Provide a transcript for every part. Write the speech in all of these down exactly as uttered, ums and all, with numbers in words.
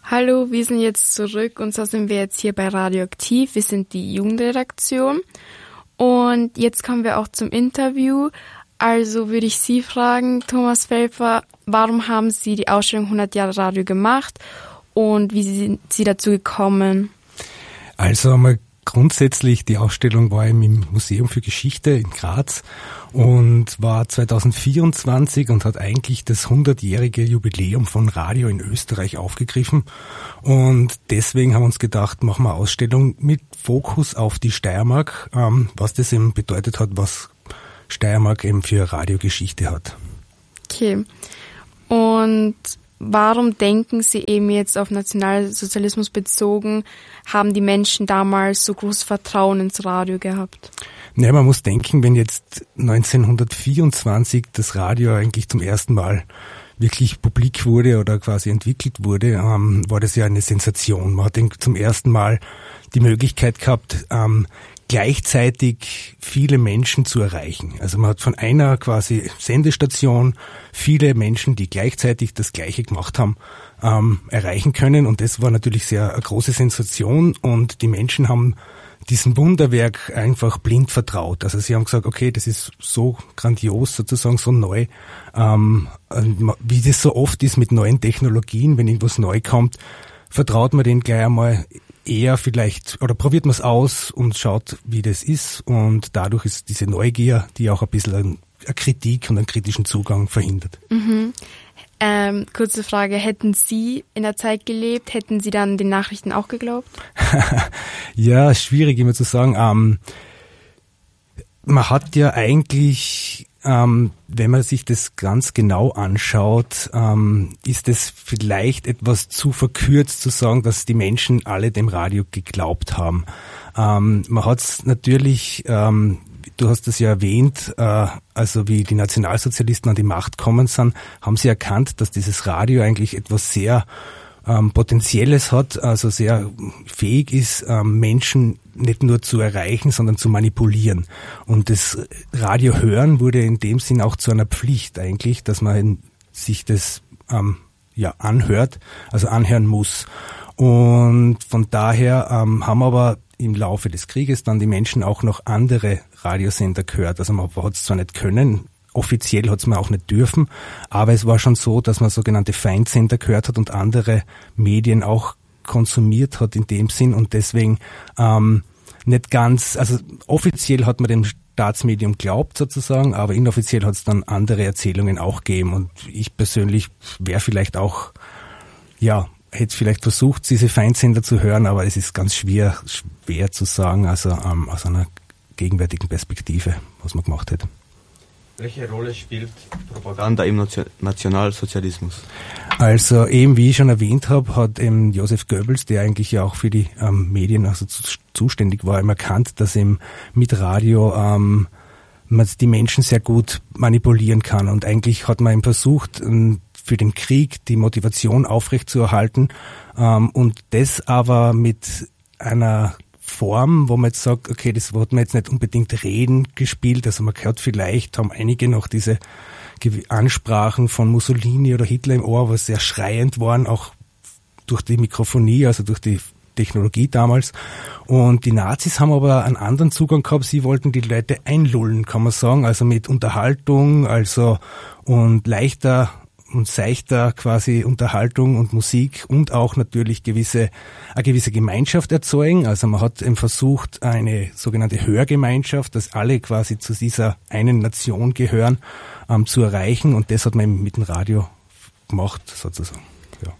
Hallo, wir sind jetzt zurück und zwar sind wir jetzt hier bei Radioaktiv. Wir sind die Jugendredaktion und jetzt kommen wir auch zum Interview. Also würde ich Sie fragen, Thomas Pfeiffer, warum haben Sie die Ausstellung hundert Jahre Radio gemacht und wie sind Sie dazu gekommen? Also einmal grundsätzlich, die Ausstellung war im Museum für Geschichte in Graz und war zweitausendvierundzwanzig und hat eigentlich das hundertjährige Jubiläum von Radio in Österreich aufgegriffen. Und deswegen haben wir uns gedacht, machen wir eine Ausstellung mit Fokus auf die Steiermark, ähm, was das eben bedeutet hat, was Steiermark eben für Radiogeschichte hat. Okay. Und warum denken Sie eben jetzt auf Nationalsozialismus bezogen, haben die Menschen damals so großes Vertrauen ins Radio gehabt? Naja, man muss denken, wenn jetzt neunzehnhundertvierundzwanzig das Radio eigentlich zum ersten Mal wirklich publik wurde oder quasi entwickelt wurde, ähm, war das ja eine Sensation. Man hat zum ersten Mal die Möglichkeit gehabt, ähm, gleichzeitig viele Menschen zu erreichen. Also man hat von einer quasi Sendestation viele Menschen, die gleichzeitig das Gleiche gemacht haben, ähm, erreichen können. Und das war natürlich sehr eine große Sensation und die Menschen haben diesem Wunderwerk einfach blind vertraut. Also sie haben gesagt, okay, das ist so grandios, sozusagen so neu, ähm, wie das so oft ist mit neuen Technologien, wenn irgendwas neu kommt, vertraut man denen gleich einmal eher vielleicht, oder probiert man es aus und schaut, wie das ist, und dadurch ist diese Neugier, die auch ein bisschen eine Kritik und einen kritischen Zugang verhindert. Mhm. Ähm, kurze Frage, hätten Sie in der Zeit gelebt, hätten Sie dann den Nachrichten auch geglaubt? Ja, schwierig immer zu sagen. Ähm, man hat ja eigentlich, ähm, wenn man sich das ganz genau anschaut, ähm, ist es vielleicht etwas zu verkürzt zu sagen, dass die Menschen alle dem Radio geglaubt haben. Ähm, man hat es natürlich, ähm, du hast es ja erwähnt, äh, also wie die Nationalsozialisten an die Macht kommen sind, haben sie erkannt, dass dieses Radio eigentlich etwas sehr ähm, Potenzielles hat, also sehr fähig ist, ähm, Menschen nicht nur zu erreichen, sondern zu manipulieren. Und das Radio hören wurde in dem Sinn auch zu einer Pflicht eigentlich, dass man sich das ähm, ja anhört, also anhören muss. Und von daher ähm, haben aber im Laufe des Krieges dann die Menschen auch noch andere Radiosender gehört. Also man hat es zwar nicht können, offiziell hat es man auch nicht dürfen, aber es war schon so, dass man sogenannte Feindsender gehört hat und andere Medien auch konsumiert hat in dem Sinn, und deswegen ähm, nicht ganz, also offiziell hat man dem Staatsmedium glaubt sozusagen, aber inoffiziell hat es dann andere Erzählungen auch gegeben, und ich persönlich wäre vielleicht auch, ja, hätte vielleicht versucht, diese Feindsender zu hören, aber es ist ganz schwer, schwer zu sagen, also ähm, aus einer gegenwärtigen Perspektive, was man gemacht hätte. Welche Rolle spielt Propaganda im Nationalsozialismus? Also eben, wie ich schon erwähnt habe, hat eben Josef Goebbels, der eigentlich ja auch für die ähm, Medien also zu, zuständig war, eben erkannt, dass eben mit Radio ähm, man die Menschen sehr gut manipulieren kann. Und eigentlich hat man eben versucht, ähm, für den Krieg die Motivation aufrechtzuerhalten, ähm, und das aber mit einer Form, wo man jetzt sagt, okay, das wird man jetzt nicht unbedingt reden gespielt, also man hört vielleicht, haben einige noch diese Ansprachen von Mussolini oder Hitler im Ohr, was sehr schreiend waren, auch durch die Mikrofonie, also durch die Technologie damals. Und die Nazis haben aber einen anderen Zugang gehabt, sie wollten die Leute einlullen, kann man sagen, also mit Unterhaltung, also und leichter und seichter quasi Unterhaltung und Musik und auch natürlich gewisse eine gewisse Gemeinschaft erzeugen. Also man hat eben versucht, eine sogenannte Hörgemeinschaft, dass alle quasi zu dieser einen Nation gehören, ähm, zu erreichen, und das hat man eben mit dem Radio gemacht sozusagen. Ja.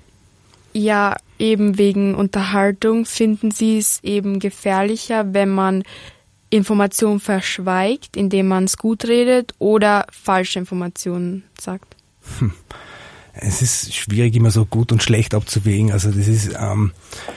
Ja, eben wegen Unterhaltung. Finden Sie es eben gefährlicher, wenn man Informationen verschweigt, indem man es gut redet, oder falsche Informationen sagt? Hm. Es ist schwierig, immer so gut und schlecht abzuwägen. Also das ist, ähm,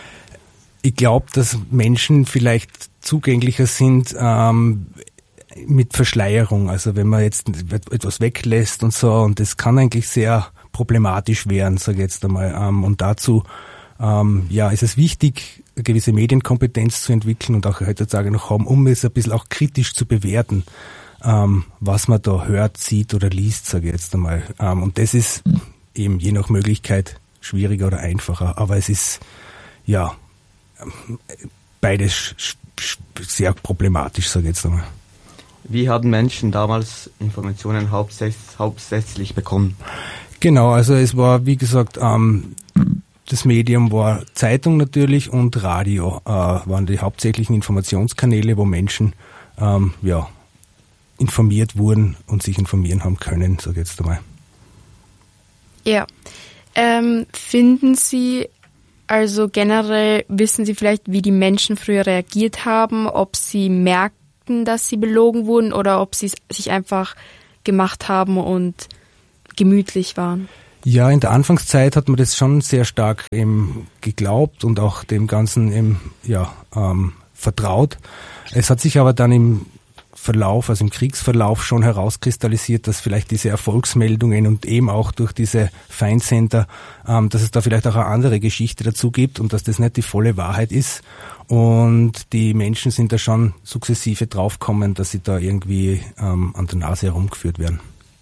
ich glaube, dass Menschen vielleicht zugänglicher sind ähm, mit Verschleierung. Also wenn man jetzt etwas weglässt und so, und das kann eigentlich sehr problematisch werden, sage ich jetzt einmal. Ähm, und dazu ähm, ja, ist es wichtig, eine gewisse Medienkompetenz zu entwickeln und auch heutzutage noch haben, um es ein bisschen auch kritisch zu bewerten, ähm, was man da hört, sieht oder liest, sage ich jetzt einmal. Ähm, und das ist eben je nach Möglichkeit schwieriger oder einfacher, aber es ist ja beides sehr problematisch, sage ich jetzt einmal. Wie haben Menschen damals Informationen hauptsächlich, hauptsächlich bekommen? Genau, also es war, wie gesagt, ähm, das Medium war Zeitung natürlich und Radio äh, waren die hauptsächlichen Informationskanäle, wo Menschen ähm, ja, informiert wurden und sich informieren haben können, sage ich jetzt einmal. Ja, ähm, finden Sie, also generell wissen Sie vielleicht, wie die Menschen früher reagiert haben, ob sie merkten, dass sie belogen wurden oder ob sie es sich einfach gemacht haben und gemütlich waren? Ja, in der Anfangszeit hat man das schon sehr stark eben geglaubt und auch dem Ganzen eben, ja, ähm, vertraut. Es hat sich aber dann im Verlauf, also im Kriegsverlauf schon herauskristallisiert, dass vielleicht diese Erfolgsmeldungen und eben auch durch diese Feindsender, ähm, dass es da vielleicht auch eine andere Geschichte dazu gibt und dass das nicht die volle Wahrheit ist. Und die Menschen sind da schon sukzessive draufgekommen, dass sie da irgendwie ähm, an der Nase herumgeführt werden.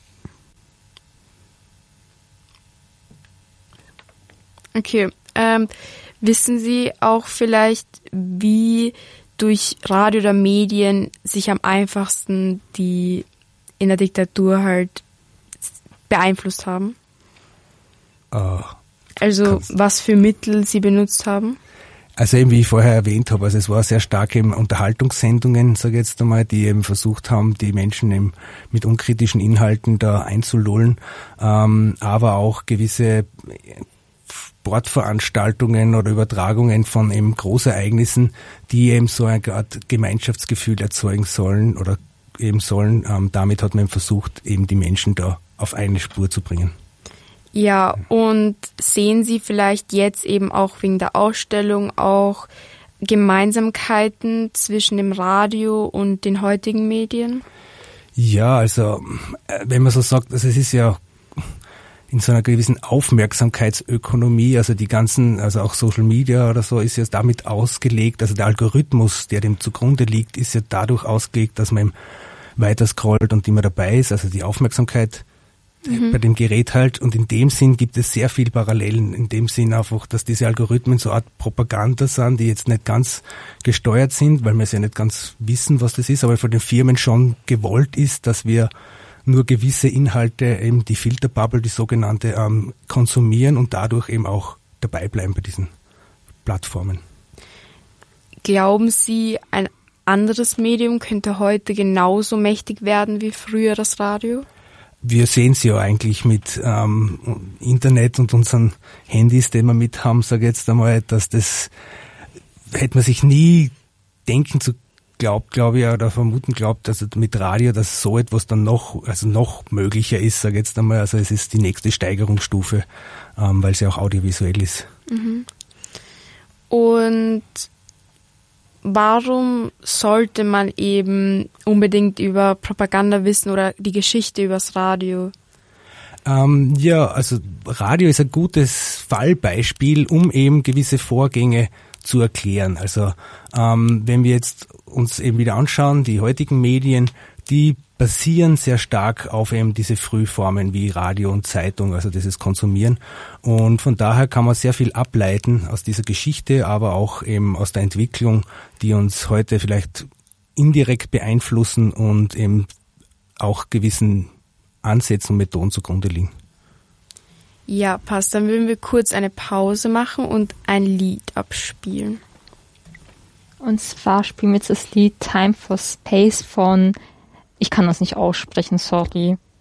Okay, ähm, wissen Sie auch vielleicht, wie durch Radio oder Medien sich am einfachsten die in der Diktatur halt beeinflusst haben? Uh, also was für Mittel Sie benutzt haben? Also eben wie ich vorher erwähnt habe, also es war sehr stark eben Unterhaltungssendungen, sage ich jetzt einmal, die eben versucht haben, die Menschen eben mit unkritischen Inhalten da einzulullen, ähm, aber auch gewisse Sportveranstaltungen oder Übertragungen von eben Großereignissen, die eben so eine Art Gemeinschaftsgefühl erzeugen sollen oder eben sollen. Ähm, damit hat man versucht, eben die Menschen da auf eine Spur zu bringen. Ja, und sehen Sie vielleicht jetzt eben auch wegen der Ausstellung auch Gemeinsamkeiten zwischen dem Radio und den heutigen Medien? Ja, also wenn man so sagt, also es ist ja in so einer gewissen Aufmerksamkeitsökonomie, also die ganzen, also auch Social Media oder so, ist ja damit ausgelegt, also der Algorithmus, der dem zugrunde liegt, ist ja dadurch ausgelegt, dass man weiter scrollt und immer dabei ist, also die Aufmerksamkeit mhm. bei dem Gerät halt. Und in dem Sinn gibt es sehr viel Parallelen, in dem Sinn einfach, dass diese Algorithmen so eine Art Propaganda sind, die jetzt nicht ganz gesteuert sind, weil wir es ja nicht ganz wissen, was das ist, aber von den Firmen schon gewollt ist, dass wir nur gewisse Inhalte, eben die Filterbubble, die sogenannte, ähm, konsumieren und dadurch eben auch dabei bleiben bei diesen Plattformen. Glauben Sie, ein anderes Medium könnte heute genauso mächtig werden wie früher das Radio? Wir sehen es ja eigentlich mit ähm, Internet und unseren Handys, die wir mit haben, sage ich jetzt einmal, dass das hätte man sich nie denken zu glaubt, glaube ich, oder vermuten glaubt, also mit Radio, dass so etwas dann noch, also noch möglicher ist, sage ich jetzt einmal. Also es ist die nächste Steigerungsstufe, ähm, weil es ja auch audiovisuell ist. Mhm. Und warum sollte man eben unbedingt über Propaganda wissen oder die Geschichte übers Radio? Ähm, ja, also Radio ist ein gutes Fallbeispiel, um eben gewisse Vorgänge zu erklären. Also ähm, wenn wir jetzt uns eben wieder anschauen, die heutigen Medien, die basieren sehr stark auf eben diese Frühformen wie Radio und Zeitung, also dieses Konsumieren. Und von daher kann man sehr viel ableiten aus dieser Geschichte, aber auch eben aus der Entwicklung, die uns heute vielleicht indirekt beeinflussen und eben auch gewissen Ansätzen und Methoden zugrunde liegen. Ja, passt. Dann würden wir kurz eine Pause machen und ein Lied abspielen. Und zwar spielen wir jetzt das Lied Time for Space von, ich kann das nicht aussprechen, sorry.